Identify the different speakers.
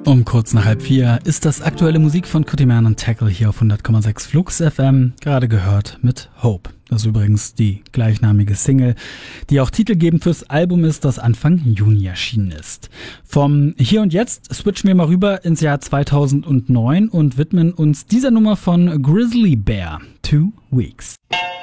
Speaker 1: Um kurz nach 3:30 ist das aktuelle Musik von Kutiman und Tackle hier auf 100,6 Flux FM, gerade gehört mit Hope. Das ist übrigens die gleichnamige Single, die auch titelgebend fürs Album ist, das Anfang Juni erschienen ist. Vom Hier und Jetzt switchen wir mal rüber ins Jahr 2009 und widmen uns dieser Nummer von Grizzly Bear, 2 Weeks.